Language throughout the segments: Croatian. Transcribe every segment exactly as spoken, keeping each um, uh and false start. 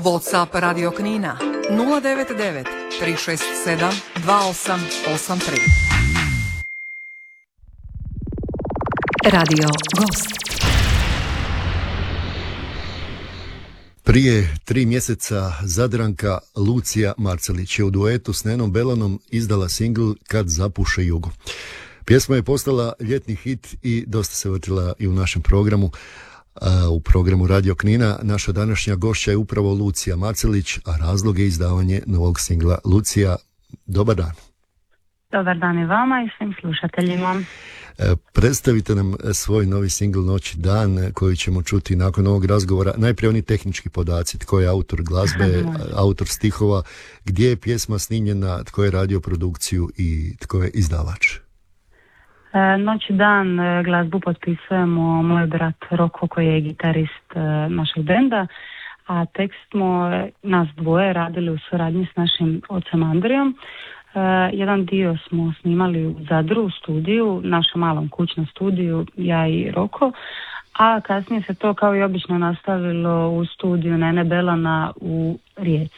WhatsApp Radio Knina nula devet devet tri šest sedam dva osam osam tri. Radio Gost. Prije tri mjeseca Zadranka Lucija Marcelić je u duetu s Nenom Belanom izdala singl Kad zapuše jugo. Pjesma je postala ljetni hit i dosta se vrtila i u našem programu, u programu Radio Knina. Naša današnja gošća je upravo Lucija Marcelić, a razlog je izdavanje novog singla. Lucija, dobar dan. Dobar dan i vama i svim slušateljima. Predstavite nam svoj novi singl Noć i dan koji ćemo čuti nakon ovog razgovora. Najprije oni tehnički podaci, tko je autor glazbe, autor stihova, gdje je pjesma snimljena, tko je radio produkciju i tko je izdavač. Noć i dan glazbu potpisujemo moj brat Roko koji je gitarist našeg benda, a tekst smo nas dvoje radili u suradnji s našim ocem Andrijom. Uh, jedan dio smo snimali u Zadru u studiju, našem malom kućnom studiju, ja i Roko, a kasnije se to kao i obično nastavilo u studiju Nene Belana u Rijeci.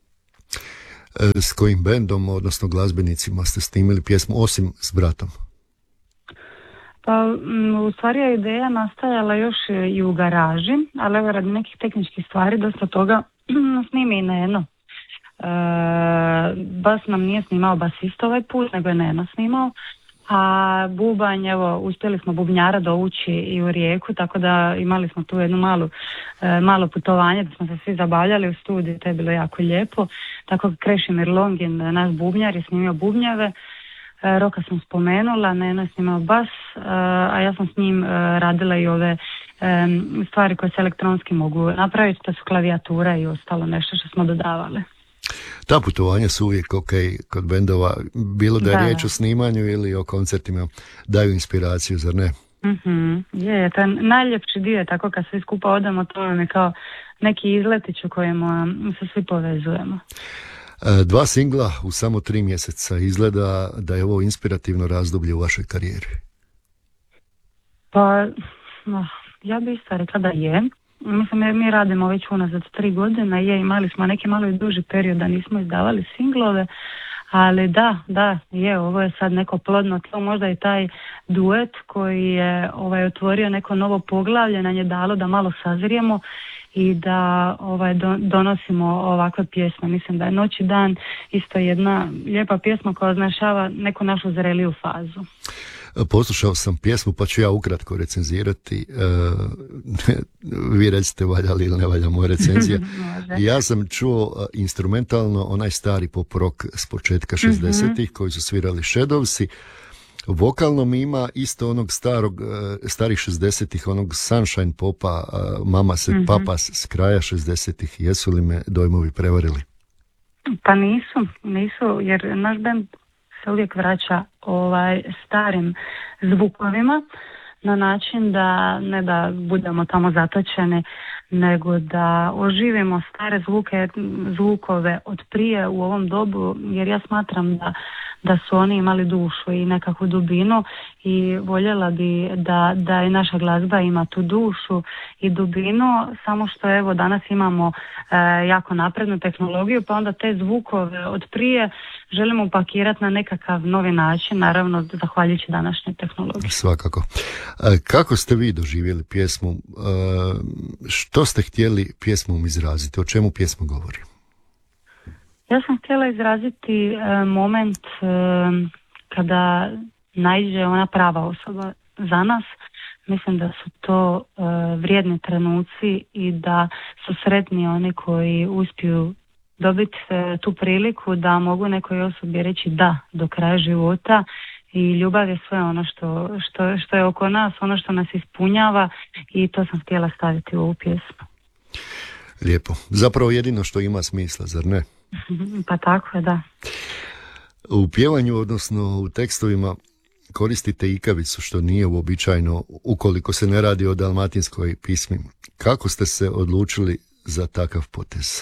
E, s kojim bendom, odnosno glazbenicima ste snimili pjesmu osim s bratom? Pa u stvari je ideja nastajala još i u garaži, ali evo radi nekih tehničkih stvari dosta toga snimi i Neno. Uh, bas nam nije snimao basist ovaj put, nego je Neno snimao, a bubanj, evo, uspjeli smo bubnjara dovući i u Rijeku, tako da imali smo tu jednu malu, uh, malo putovanje da smo se svi zabavljali u studiju, to je bilo jako lijepo. Tako Krešimir Longin, naš bubnjar, je snimio bubnjave, uh, Roka sam spomenula, Neno je snimao bas, uh, a ja sam s njim uh, radila i ove um, stvari koje se elektronski mogu napraviti, to su klavijatura i ostalo nešto što smo dodavali. Ta putovanja su uvijek ok kod bendova, bilo da je da. riječ o snimanju ili o koncertima, daju inspiraciju, zar ne? Mm-hmm. Je, to je najljepši dio, tako kad svi skupa odemo, to nam je kao neki izletić u kojemu se svi povezujemo. Dva singla u samo tri mjeseca, izgleda da je ovo inspirativno razdoblje u vašoj karijeri. Pa, ja bih isto rekla da je. Mislim, jer mi radimo već unazad tri godine, je, imali smo neki malo i duži period da nismo izdavali singlove, ali da, da, je, ovo je sad neko plodno tlo, možda i taj duet koji je ovaj, otvorio neko novo poglavlje, nam je dalo da malo sazrijemo i da ovaj, do, donosimo ovakve pjesme. Mislim da je Noć i dan isto jedna lijepa pjesma koja označava neku našu zreliju fazu. Poslušao sam pjesmu, pa ću ja ukratko recenzirati. E, vi recite valja li ili ne valja moja recenzija. Ja sam čuo instrumentalno onaj stari pop rock s početka šezdesetih mm-hmm. koji su svirali Shadowsi. Vokalno mi ima isto onog starog, starih šezdesetih, onog sunshine popa, Mama se mm-hmm. papa s kraja šezdesetih. Jesu li me dojmovi prevarili? Pa nisu, nisu, jer naš band se uvijek vraća ovaj starim zvukovima na način da ne da budemo tamo zatočeni, nego da oživimo stare zvuke, zvukove od prije u ovom dobu, jer ja smatram da, da su oni imali dušu i nekakvu dubinu i voljela bi da, da i naša glazba ima tu dušu i dubinu, samo što evo danas imamo e, jako naprednu tehnologiju, pa onda te zvukove od prije želimo upakirati na nekakav novi način, naravno zahvaljujući današnjoj tehnologiji. Svakako. E, kako ste vi doživjeli pjesmu? E, što ste htjeli pjesmom izraziti? O čemu pjesma govori? Ja sam htjela izraziti e, moment e, kada naiđe ona prava osoba za nas. Mislim da su to e, vrijedni trenuci i da su sretni oni koji uspiju dobiti e, tu priliku da mogu nekoj osobi reći da do kraja života. I ljubav je sve ono što, što, što je oko nas, ono što nas ispunjava i to sam htjela staviti u ovu pjesmu. Lijepo. Zapravo jedino što ima smisla, zar ne? Pa tako je, da. U pjevanju, odnosno u tekstovima, koristite ikavicu, što nije uobičajeno ukoliko se ne radi o dalmatinskoj pismi. Kako ste se odlučili za takav potez?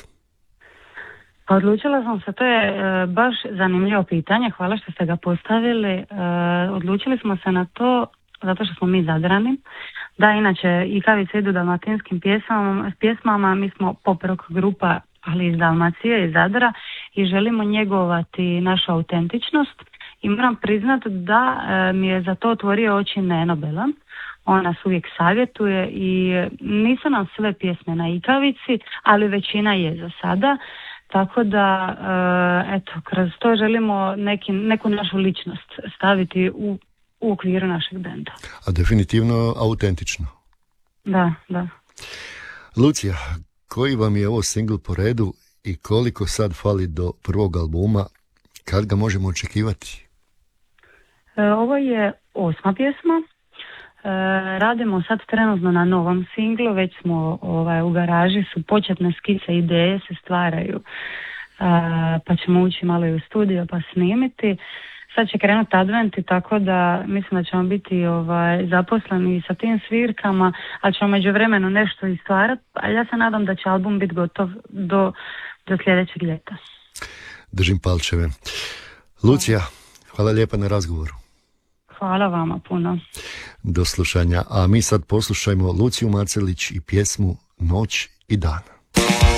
Pa odlučila sam se, to je e, baš zanimljivo pitanje, hvala što ste ga postavili. E, odlučili smo se na to zato što smo mi Zadrani. Da, inače, ikavice idu dalmatinskim pjesmama, pjesmama, mi smo pop rock grupa ali iz Dalmacije, iz Zadra i želimo njegovati našu autentičnost i moram priznati da e, mi je za to otvorio oči Neno Bela. On nas uvijek savjetuje i nisu nam sve pjesme na ikavici, ali većina je za sada. Tako da, e, eto, kroz to želimo neki, neku našu ličnost staviti u, u okviru našeg benda. A definitivno autentično. Da, da. Lucija, koji vam je ovo singl po redu i koliko sad fali do prvog albuma? Kad ga možemo očekivati? E, ovo je osma pjesma. E, radimo sad trenutno na novom singlu, već smo ovaj, u garaži, su početne skice, ideje se stvaraju, e, pa ćemo ući malo i u studio pa snimiti. Sad će krenuti adventi, tako da mislim da ćemo biti ovaj, zaposleni sa tim svirkama, ali ćemo međuvremenu nešto i stvarati, a ja se nadam da će album biti gotov do, do sljedećeg ljeta. Držim palčeve. Lucija, hvala lijepa na razgovoru. Hvala vama puno. Do slušanja, a mi sad poslušajmo Luciju Marcelić i pjesmu Noć i dan.